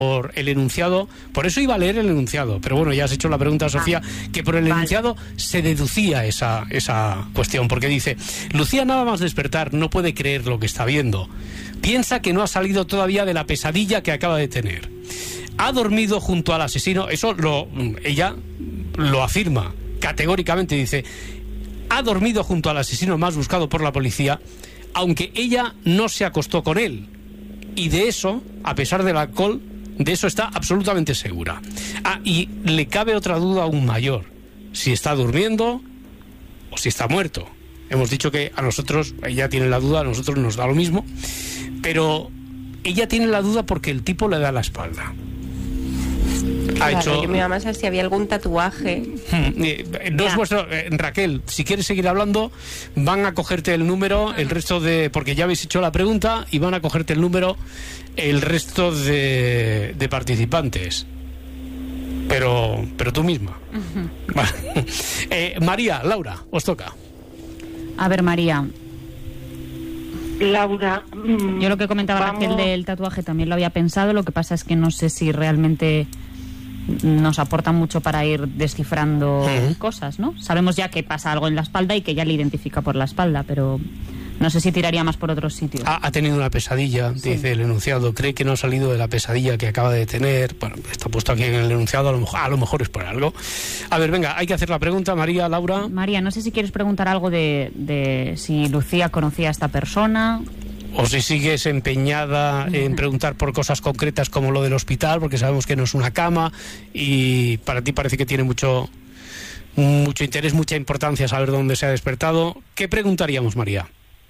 por el enunciado, por eso iba a leer el enunciado, pero bueno, ya has hecho la pregunta, Sofía, que por el enunciado se deducía esa cuestión, porque dice: Lucía, nada más despertar, no puede creer lo que está viendo. Piensa que no ha salido todavía de la pesadilla que acaba de tener. Ha dormido junto al asesino, eso ella lo afirma categóricamente, dice: ha dormido junto al asesino más buscado por la policía, aunque ella no se acostó con él. Y de eso, a pesar del alcohol, de eso está absolutamente segura. Y le cabe otra duda aún mayor: si está durmiendo o si está muerto. Hemos dicho que a nosotros, ella tiene la duda, a nosotros nos da lo mismo, pero ella tiene la duda porque el tipo le da la espalda. Yo me iba más a si había algún tatuaje. No es vuestro, Raquel, si quieres seguir hablando, van a cogerte el número, el resto de, porque ya habéis hecho la pregunta, y van a cogerte el número el resto de participantes. Pero tú misma. Vale. María, Laura, os toca. A ver, María. Laura, yo lo que comentaba Raquel del tatuaje también lo había pensado, lo que pasa es que no sé si realmente nos aporta mucho para ir descifrando cosas, ¿no? Sabemos ya que pasa algo en la espalda y que ya le identifica por la espalda, pero no sé si tiraría más por otros sitios. Ha tenido una pesadilla, dice el enunciado, cree que no ha salido de la pesadilla que acaba de tener. Bueno, está puesto aquí en el enunciado, a lo mejor es por algo. A ver, venga, hay que hacer la pregunta, María, Laura. María, no sé si quieres preguntar algo de si Lucía conocía a esta persona. O si sigues empeñada en preguntar por cosas concretas como lo del hospital, porque sabemos que no es una cama y para ti parece que tiene mucho interés, mucha importancia saber dónde se ha despertado. ¿Qué preguntaríamos, María?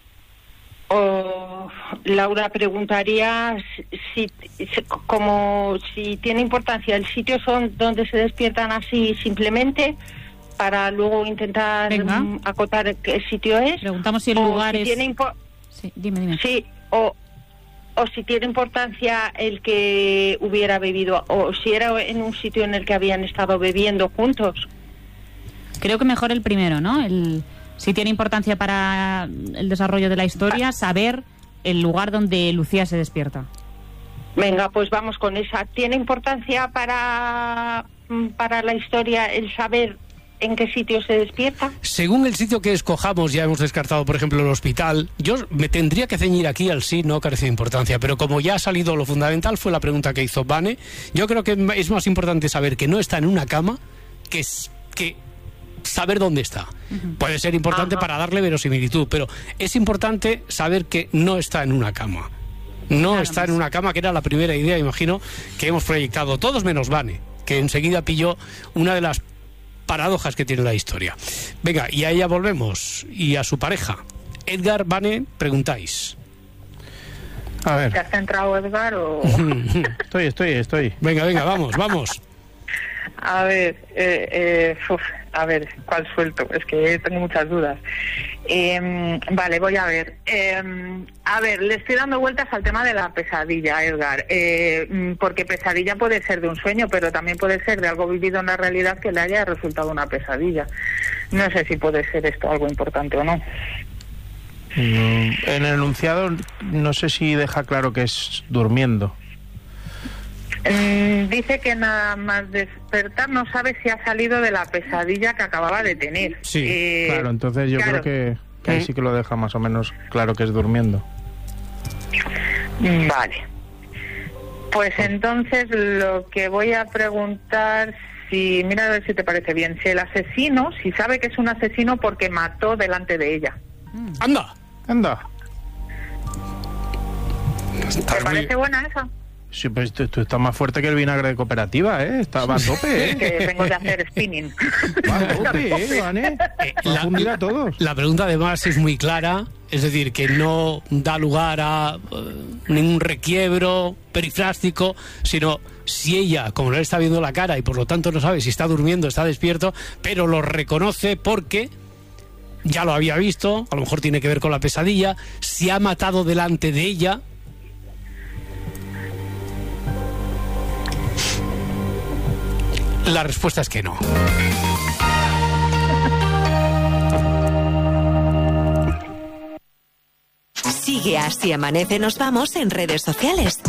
Laura, preguntaría si tiene importancia el sitio son donde se despiertan así simplemente, para luego intentar acotar qué sitio es. Preguntamos si el lugar es... Sí, dime. Sí, o si tiene importancia el que hubiera bebido, o si era en un sitio en el que habían estado bebiendo juntos. Creo que mejor el primero, ¿no? Si tiene importancia para el desarrollo de la historia, saber el lugar donde Lucía se despierta. Venga, pues vamos con esa. ¿Tiene importancia para la historia el saber en qué sitio se despierta? Según el sitio que escojamos, ya hemos descartado, por ejemplo, el hospital. Yo me tendría que ceñir aquí al sí, no carece de importancia, pero como ya ha salido lo fundamental, fue la pregunta que hizo Vane. Yo creo que es más importante saber que no está en una cama que saber dónde está. Puede ser importante para darle verosimilitud, pero es importante saber que no está en una cama. Está en una cama, que era la primera idea, imagino, que hemos proyectado todos menos Vane, que enseguida pilló una de las paradojas que tiene la historia. Venga, y a ella volvemos, y a su pareja. Edgar, Vane, preguntáis. A ver. ¿Te has centrado, Edgar, o...? Estoy. Venga, vamos. A ver, ¿cuál suelto? Es que tengo muchas dudas. Vale, voy a ver. Le estoy dando vueltas al tema de la pesadilla, Edgar, porque pesadilla puede ser de un sueño, pero también puede ser de algo vivido en la realidad que le haya resultado una pesadilla. No sé si puede ser esto algo importante o no. En el enunciado no sé si deja claro que es durmiendo. Dice que nada más despertar no sabe si ha salido de la pesadilla que acababa de tener. Sí, claro, entonces yo creo que ahí sí que lo deja más o menos claro que es durmiendo. Vale. Pues entonces lo que voy a preguntar, mira a ver si te parece bien, si el asesino, si sabe que es un asesino porque mató delante de ella. ¡Anda! ¿Te parece buena esa? Sí, pues tú estás más fuerte que el vinagre de cooperativa, ¿eh? Va a tope, ¿eh? Que vengo de hacer spinning. Va a tope, Vane. Va a fundir a todos. La pregunta además es muy clara, es decir, que no da lugar a ningún requiebro perifrástico, sino si ella, como no le está viendo la cara y por lo tanto no sabe si está durmiendo, está despierto, pero lo reconoce porque ya lo había visto, a lo mejor tiene que ver con la pesadilla, si ha matado delante de ella. La respuesta es que no. Sigue Así Amanece Nos Vamos en redes sociales.